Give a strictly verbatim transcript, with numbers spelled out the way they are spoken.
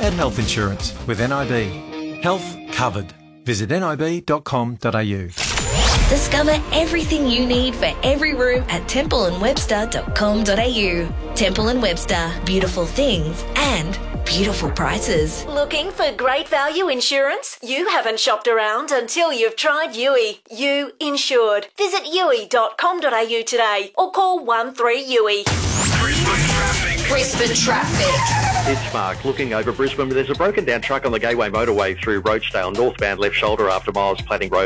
and health insurance with N I B. Health covered. Visit nib dot com dot a u. Discover everything you need for every room at temple and webster dot com dot a u. Temple and Webster, beautiful things and beautiful prices. Looking for great value insurance? You haven't shopped around until you've tried U I. You insured. Visit u i dot com dot a u today or call one three U I. Brisbane traffic. Brisbane traffic. It's Mark looking over Brisbane. There's a broken down truck on the Gateway motorway through Rochedale, northbound left shoulder after Miles Platting Road.